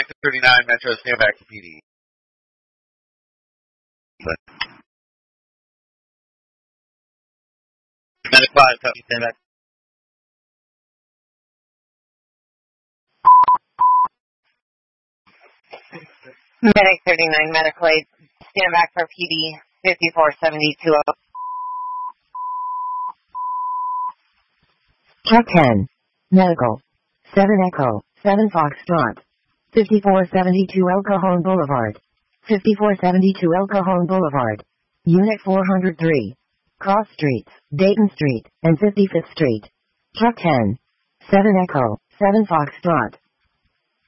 Medic 39, Metro, stand back for PD. Medic 5, copy, stand back. Medic 39, Medical Aid, stand back for PD 5472. Truck 10. Medical. 7 Echo, 7 Foxtrot. 5472 El Cajon Boulevard. 5472 El Cajon Boulevard. Unit 403. Cross Streets, Dayton Street, and 55th Street. Truck 10. 7 Echo, 7 Foxtrot.